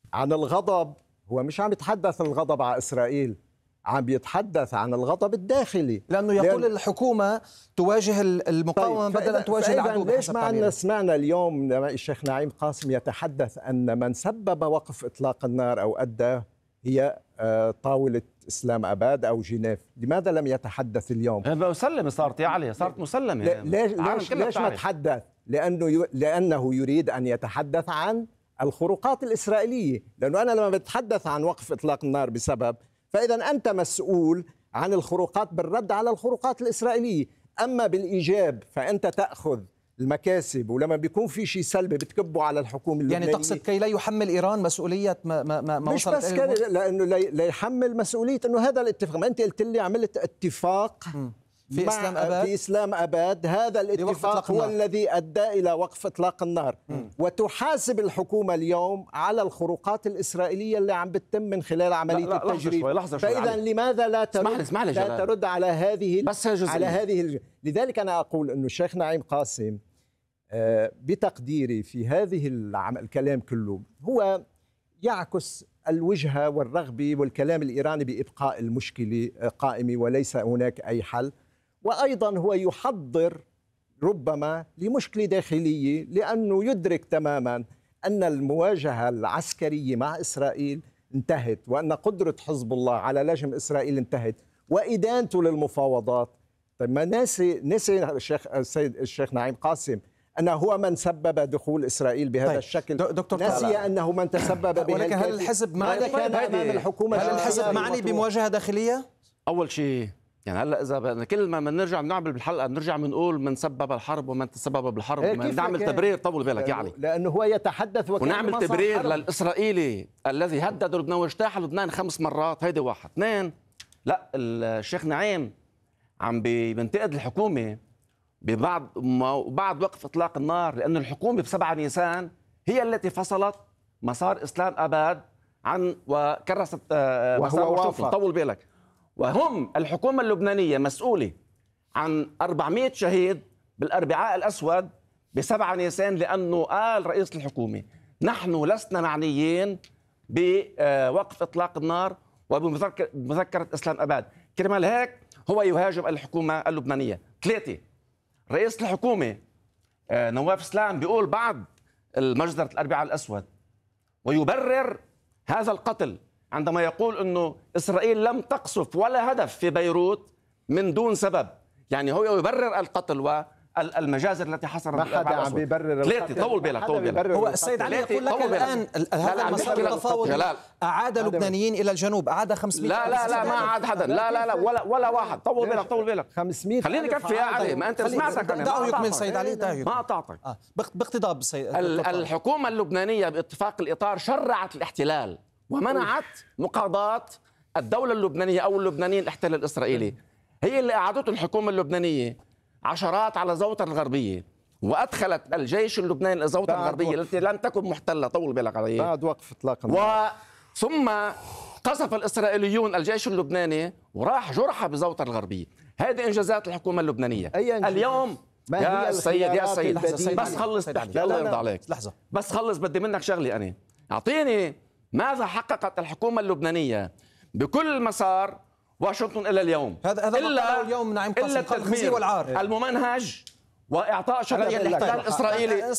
عن الغضب، هو مش عم يتحدث الغضب على إسرائيل، عم يتحدث عن الغضب الداخلي، لأنه يقول الحكومة تواجه المقاومة بدل أن تواجه العدو. ليش ما عندنا سمعنا اليوم الشيخ نعيم قاسم يتحدث أن من سبب وقف إطلاق النار أو أدى هي طاولة إسلام أباد أو جنيف؟ لماذا لم يتحدث اليوم؟ مسلمة صارت يا علي، صارت مسلمة. ليش ما تحدث؟ لأنه يريد أن يتحدث عن الخروقات الإسرائيلية، لأنه أنا لما بتحدث عن وقف إطلاق النار بسبب، فإذا أنت مسؤول عن الخروقات بالرد على الخروقات الإسرائيلية. أما بالإيجاب فأنت تأخذ المكاسب، ولما بيكون في شيء سلبي بتكبه على الحكومة اللبنانية. يعني تقصد كي لا يحمل إيران مسؤولية ما مش وصلت بس لأنه لا يحمل مسؤولية أنه هذا الاتفاق. ما أنت قلت لي عملت اتفاق في إسلام أباد، هذا الاتفاق هو الذي أدى إلى وقف إطلاق النار. وتحاسب الحكومة اليوم على الخروقات الإسرائيلية اللي عم بتتم من خلال عملية التجريب. فإذا لماذا لا ترد على هذه لذلك أنا أقول أنه الشيخ نعيم قاسم بتقديري في هذه الكلام كله هو يعكس الوجهة والرغبة والكلام الإيراني بإبقاء المشكلة قائمة وليس هناك أي حل. وأيضا هو يحضر ربما لمشكلة داخلية، لأنه يدرك تماما أن المواجهة العسكرية مع إسرائيل انتهت، وأن قدرة حزب الله على لجم إسرائيل انتهت، وإدانته للمفاوضات. طيب ما نسي الشيخ نعيم قاسم أنه هو من سبب دخول إسرائيل بهذا الشكل. نسي أنه من تسبب به. ولكن هل الحزب معني بمواجهة داخلية؟ أول شيء يعني هلا اذا كل ما بنرجع بنعمل بالحلقه بنرجع بنقول من سبب الحرب ومن تسبب بالحرب، نعمل تبرير. طول بالك يعني لانه هو يتحدث ونعمل تبرير للاسرائيلي الذي هدد لبنان واجتاح لبنان 5 مرات. هيدي واحد. 2، لا الشيخ نعيم عم بينتقد الحكومه بعد وقف اطلاق النار، لأن الحكومه ب7 نيسان هي التي فصلت مسار اسلام اباد عن وكرست مسار واشنطن. طول بالك. وهم الحكومة اللبنانية مسؤولة عن 400 شهيد بالأربعاء الأسود ب7 نيسان، لأنه قال رئيس الحكومة نحن لسنا معنيين بوقف إطلاق النار وبمذكرة إسلام أباد. كرمال هيك هو يهاجم الحكومة اللبنانية. 3، رئيس الحكومة نواف سلام بيقول بعد مجزرة الأربعاء الأسود ويبرر هذا القتل عندما يقول أنه إسرائيل لم تقصف ولا هدف في بيروت من دون سبب. يعني هو يبرر القتل والمجازر التي حصلت. ما حدا عم بيبرر القتل. 3 طول بالك. هو السيد علي يقول لك الآن هذا المسار التفاوضي أعاد اللبنانيين إلى الجنوب، أعاد 500. لا ما عاد حدا. لا ولا واحد. طول بالك 500. خليني كفي يا علي، ما أنت سمعتك. دعه يكمل سيد علي. ما أعطعتك. باقتضاب سيد. الحكومة اللبنانية باتفاق الإطار شرعت الاحتلال ومنعت مقاضاة الدولة اللبنانية أو اللبنانيين الاحتلال الإسرائيلي. هي اللي أعادته الحكومة اللبنانية عشرات على زوطة الغربية، وأدخلت الجيش اللبناني لزوطة الغربية التي لم تكن محتلة. طول بالك علي. بعد وقف إطلاق النار. ثم قصف الإسرائيليون الجيش اللبناني وراح جرحى بزوطة الغربية. هذه إنجازات الحكومة اللبنانية اليوم. يا سيد بس خلص تحكي. الله يرضى عليك. لحظة بس خلص، بدي منك شغلي أنا. أعطيني ماذا حققت الحكومة اللبنانية بكل مسار واشنطن إلى اليوم؟ هذا إلا اليوم نعيم قاسم قال الخزي والعار الممنهج وإعطاء شرعية للاحتلال الإسرائيلي.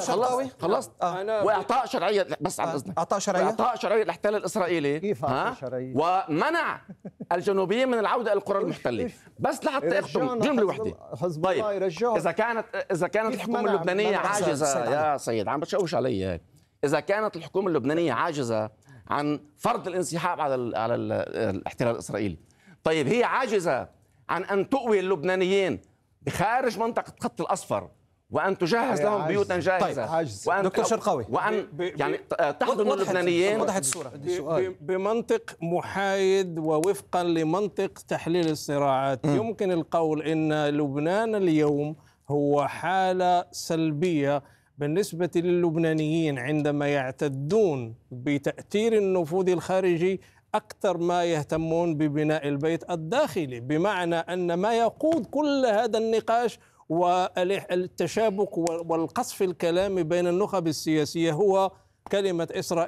خلصت. وإعطاء شرعية، بس عن إذنك، إعطاء شرعية للاحتلال الإسرائيلي. كيف شرعية؟ ومنع الجنوبيين من العودة إلى القرى المحتلة. بس لحتى أختم جملة واحدة. طيب إذا كانت الحكومة اللبنانية عاجزة يا سيد، عم بتشوش علي، إذا كانت الحكومة اللبنانية عاجزة عن فرض الانسحاب على الاحتلال الإسرائيلي، طيب هي عاجزة عن أن تؤوي اللبنانيين بخارج منطقة الخط الأصفر وأن تجهز لهم بيوتا جاهزة. وأن دكتور شرقاوي وأن يعني تحضن اللبنانيين. وضحت الصورة بمنطق محايد ووفقا لمنطق تحليل الصراعات. يمكن القول إن لبنان اليوم هو حالة سلبية بالنسبة للبنانيين عندما يعتدون بتأثير النفوذ الخارجي أكثر ما يهتمون ببناء البيت الداخلي، بمعنى أن ما يقود كل هذا النقاش والتشابك والقصف الكلامي بين النخب السياسية هو كلمة إسرائيل.